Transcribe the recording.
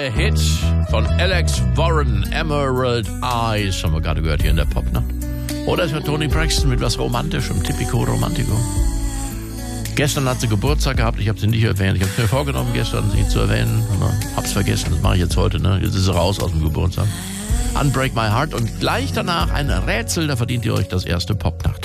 der Hit von Alex Warren, Emerald Eyes, haben wir gerade gehört hier in der Pop, ne? Oder es war Toni Braxton mit was Romantischem, Typico Romantico. Gestern hat sie Geburtstag gehabt, ich habe sie nicht erwähnt. Ich habe es mir vorgenommen, gestern sie zu erwähnen, aber hab's vergessen, das mache ich jetzt heute, ne? Jetzt ist sie raus aus dem Geburtstag. Unbreak My Heart und gleich danach ein Rätsel, da verdient ihr euch das erste Popnacht.